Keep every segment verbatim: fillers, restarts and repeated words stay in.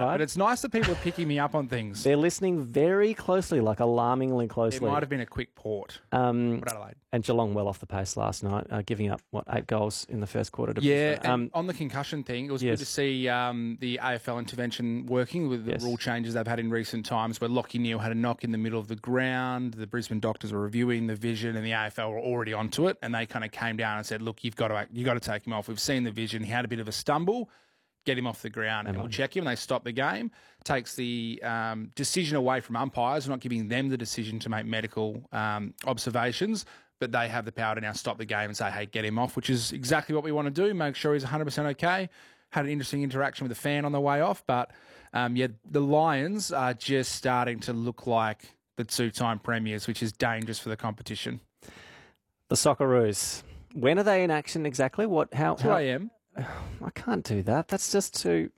card. But it's nice that people are picking me up on things. They're listening very closely, like alarmingly closely. It might have been a quick port. Um, Port Adelaide. and Geelong well off the pace last night, uh, giving up, what, eight goals in the first quarter to Yeah, Brisbane. Um, and on the concussion thing, it was yes. good to see um, the A F L intervention working with the Yes. rule changes they've had in recent times, where Lockie Neal had a knock in the middle of the ground. The Brisbane doctors were reviewing the vision, and the A F L were already onto it, and they kind of came down and said, "Look, you've got to you got to take him off. We've seen the vision. He had a bit of a stumble. Get him off the ground, and we'll check him." They stop the game. Takes the um, decision away from umpires. We're not giving them the decision to make medical um, observations, but they have the power to now stop the game and say, "Hey, get him off," which is exactly what we want to do. Make sure he's one hundred percent okay. Had an interesting interaction with the fan on the way off, but um, yeah, the Lions are just starting to look like the two-time premiers, which is dangerous for the competition. the Socceroos. When are they in action exactly? What? How? two how a.m. I can't do that. That's just too...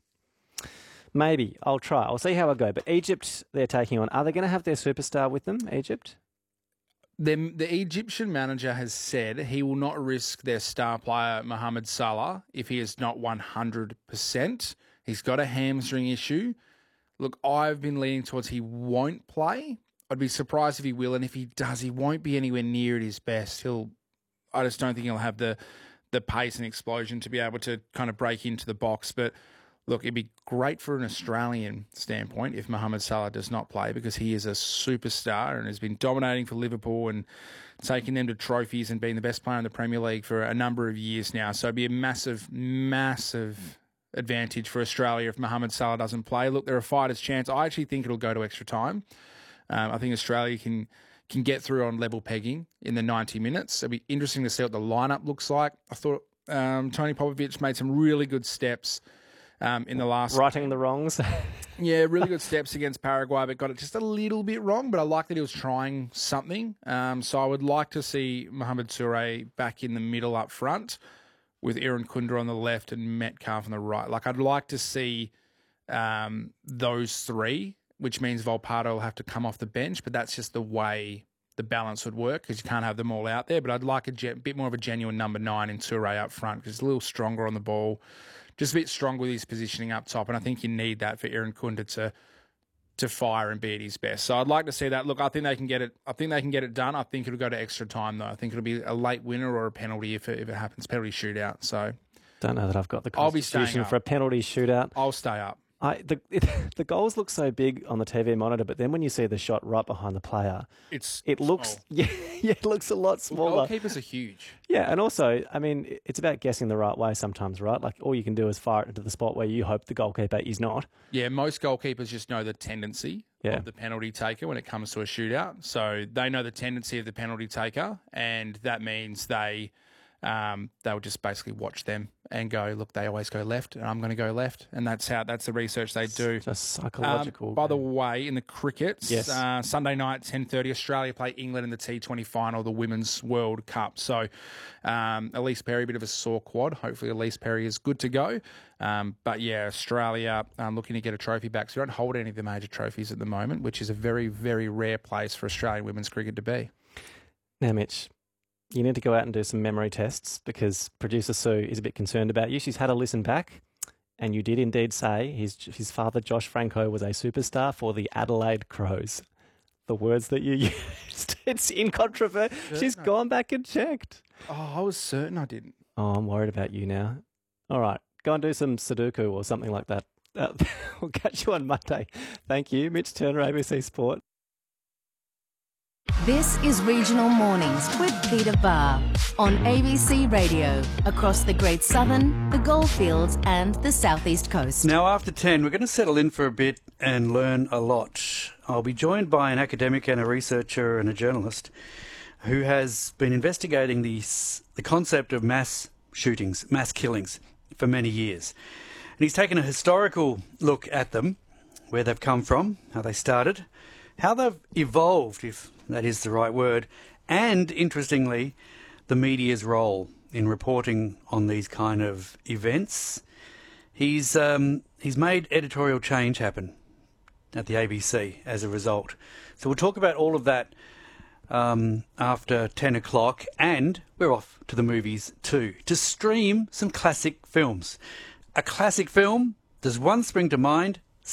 Maybe. I'll try. I'll see how I go. But Egypt, they're taking on. Are they going to have their superstar with them, Egypt? The, the Egyptian manager has said he will not risk their star player, Mohamed Salah, if he is not one hundred percent. He's got a hamstring issue. Look, I've been leaning towards he won't play. I'd be surprised if he will. And if he does, he won't be anywhere near at his best. He'll. I just don't think he'll have the... the pace and explosion to be able to kind of break into the box. But look, it'd be great for an Australian standpoint if Mohamed Salah does not play, because he is a superstar and has been dominating for Liverpool and taking them to trophies and being the best player in the Premier League for a number of years now. So it'd be a massive, massive advantage for Australia if Mohamed Salah doesn't play. Look, they're a fighter's chance. I actually think it'll go to extra time. Um, I think Australia can... can get through on level pegging in the ninety minutes. It'll be interesting to see what the lineup looks like. I thought um, Tony Popovic made some really good steps um, in the last... Righting the wrongs. Yeah, really good steps against Paraguay, but got it just a little bit wrong. But I like that he was trying something. Um, so I would like to see Mohamed Touré back in the middle up front with Aaron Kunda on the left and Metcalf on the right. Like, I'd like to see um, those three, which means Volpato will have to come off the bench, but that's just the way the balance would work, because you can't have them all out there. But I'd like a ge- bit more of a genuine number nine in Touré up front, because he's a little stronger on the ball, just a bit stronger with his positioning up top, and I think you need that for Aaron Kunda to to fire and be at his best. So I'd like to see that. Look, I think they can get it. I think they can get it done. I think it'll go to extra time though. I think it'll be a late winner or a penalty if it, if it happens, penalty shootout. So Don't know that I've got the I'll be staying constitution up. for a penalty shootout. I'll stay up. I the it, the goals look so big on the T V monitor, but then when you see the shot right behind the player, It's it looks small. yeah, yeah it looks a lot smaller. Goalkeepers are huge. Yeah, and also, I mean, it's about guessing the right way sometimes, right? Like all you can do is fire it into the spot where you hope the goalkeeper is not. Yeah, most goalkeepers just know the tendency Yeah. of the penalty taker when it comes to a shootout. So they know the tendency of the penalty taker, and that means they um, they'll just basically watch them and go, look, they always go left, and I'm going to go left, and that's how that's the research they do. Just psychological. Um, by the way, in the cricket, Yes. uh, Sunday night, ten thirty, Australia play England in the T twenty final, the Women's World Cup. So um, Elise Perry, a bit of a sore quad. Hopefully Elise Perry is good to go. Um, but yeah, Australia um, looking to get a trophy back. So we don't hold any of the major trophies at the moment, which is a very, very rare place for Australian women's cricket to be. Now, Mitch, you need to go out and do some memory tests because producer Sue is a bit concerned about you. She's had a listen back, and you did indeed say his his father, Josh Franco, was a superstar for the Adelaide Crows. The words that you used, it's incontrovertible. She's gone back and checked. Oh, I was certain I didn't. Oh, I'm worried about you now. All right, go and do some Sudoku or something like that. Uh, we'll catch you on Monday. Thank you, Mitch Turner, A B C Sport. This is Regional Mornings with Peter Barr on A B C Radio across the Great Southern, the Goldfields and the Southeast Coast. Now, after ten, we're going to settle in for a bit and learn a lot. I'll be joined by an academic and a researcher and a journalist who has been investigating the, the concept of mass shootings, mass killings, for many years. And he's taken a historical look at them, where they've come from, how they started, how they've evolved, if that is the right word, and, interestingly, the media's role in reporting on these kind of events. He's um, he's made editorial change happen at the A B C as a result. So we'll talk about all of that um, after ten o'clock, and we're off to the movies too, to stream some classic films. A classic film, does one spring to mind?